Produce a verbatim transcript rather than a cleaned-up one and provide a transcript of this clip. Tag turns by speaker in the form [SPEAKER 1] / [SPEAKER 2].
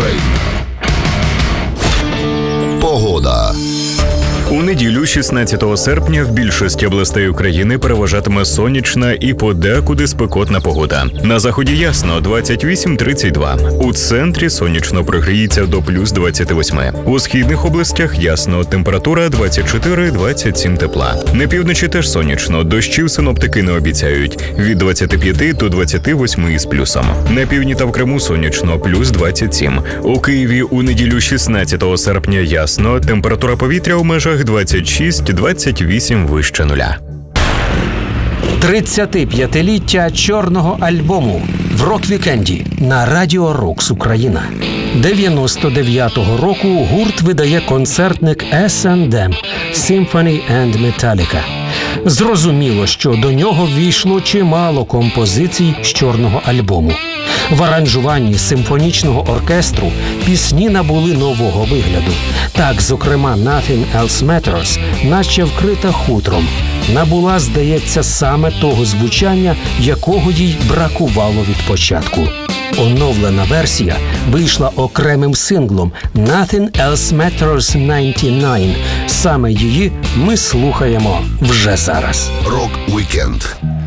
[SPEAKER 1] Україна. Погода.
[SPEAKER 2] У неділю, шістнадцятого серпня, в більшості областей України переважатиме сонячна і подекуди спекотна погода. На заході ясно – двадцять вісім - тридцять два. У центрі сонячно прогріється до плюс двадцяти восьми. У східних областях ясно – температура двадцять чотири - двадцять сім тепла. На півночі теж сонячно, дощів синоптики не обіцяють. Від двадцяти п'яти до двадцяти восьми із плюсом. На півдні та в Криму сонячно – плюс двадцять сім. У Києві у неділю шістнадцятого серпня ясно, температура повітря у межах двадцять шість - двадцять вісім вище нуля.
[SPEAKER 3] тридцятип'ятиліття чорного альбому в рок-вікенді на Радіо Рокс Україна. дев'яносто дев'ятого року гурт видає концертник ес енд ем Symphony and Metallica. Зрозуміло, що до нього ввійшло чимало композицій з чорного альбому. В аранжуванні симфонічного оркестру пісні набули нового вигляду. Так, зокрема, «Nothing Else Matters», наче вкрита хутром, набула, здається, саме того звучання, якого їй бракувало від початку. Оновлена версія вийшла окремим синглом «Nothing Else Matters дев'яносто дев'ять». Саме її ми слухаємо вже зараз.
[SPEAKER 1] Рок-вікенд